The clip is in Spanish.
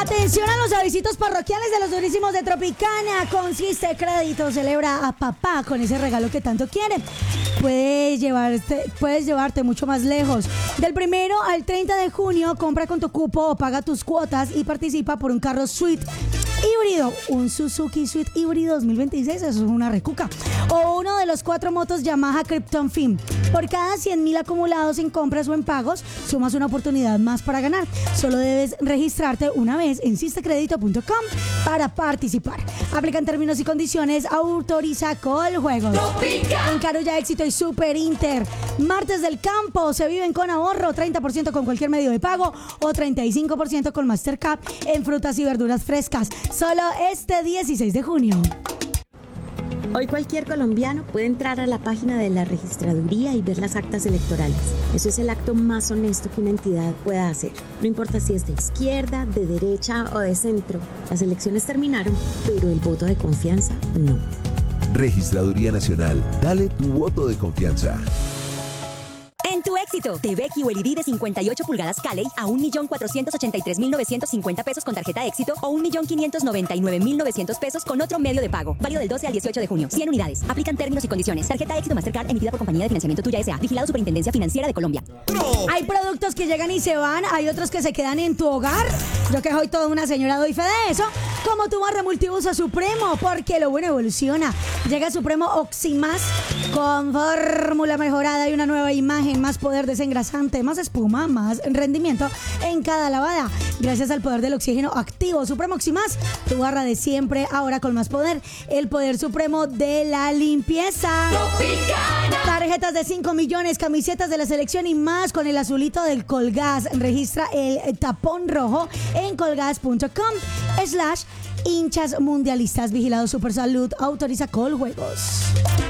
Atención a los avisitos parroquiales de los durísimos de Tropicana. Consiste Crédito celebra a papá con ese regalo que tanto quiere. Puedes llevarte mucho más lejos. Del 1 al 30 de junio, compra con tu cupo o paga tus cuotas y participa por un carro Swift híbrido, un Suzuki Swift híbrido 2026, eso es una recuca, o uno de los 4 motos Yamaha Krypton Fin. Por cada 100,000 acumulados en compras o en pagos, sumas una oportunidad más para ganar. Solo debes registrarte una vez en sistecredito.com para participar. Aplican términos y condiciones, autoriza Coljuegos. En Carulla, Éxito y Super Inter. Martes del Campo, se viven con ahorro, 30% con cualquier medio de pago o 35% con Mastercard en frutas y verduras frescas. Solo este 16 de junio. Hoy cualquier colombiano puede entrar a la página de la registraduría y ver las actas electorales. Eso es el acto más honesto que una entidad pueda hacer. No importa si es de izquierda, de derecha o de centro. Las elecciones terminaron, pero el voto de confianza no. Registraduría Nacional. Dale tu voto de confianza. En tu Éxito, TV QLED de 58 pulgadas Caley a 1.483.950 pesos con tarjeta Éxito o 1.599.900 pesos con otro medio de pago. Válido del 12 al 18 de junio. 100 unidades. Aplican términos y condiciones. Tarjeta Éxito Mastercard emitida por Compañía de Financiamiento Tuya S.A. Vigilado Superintendencia Financiera de Colombia. Hay productos que llegan y se van, hay otros que se quedan en tu hogar. Yo que soy toda una señora doy fe de eso. Como tu barra multiuso Supremo, porque lo bueno evoluciona. Llega Supremo Oximás con fórmula mejorada y una nueva imagen, más poder desengrasante, más espuma, más rendimiento en cada lavada. Gracias al poder del oxígeno activo. Supremo Oximás, tu barra de siempre, ahora con más poder. El poder supremo de la limpieza. Tropicana. Tarjetas de 5 millones, camisetas de la selección y más con el azulito del Colgas. Registra el tapón rojo en colgas.com/hinchas mundialistas. Vigilado Supersalud, autoriza Coljuegos.